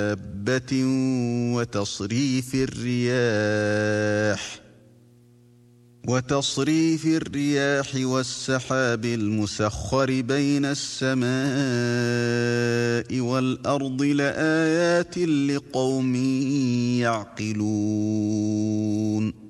دابة وتصريف الرياح والسحاب المسخر بين السماء والأرض لآيات لقوم يعقلون